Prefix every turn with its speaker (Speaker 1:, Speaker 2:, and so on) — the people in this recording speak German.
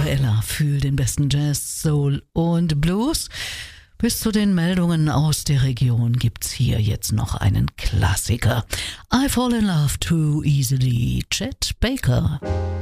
Speaker 1: Ella für den besten Jazz, Soul und Blues. Bis zu den Meldungen aus der Region gibt's hier jetzt noch einen Klassiker. I Fall in Love Too Easily, Chet Baker.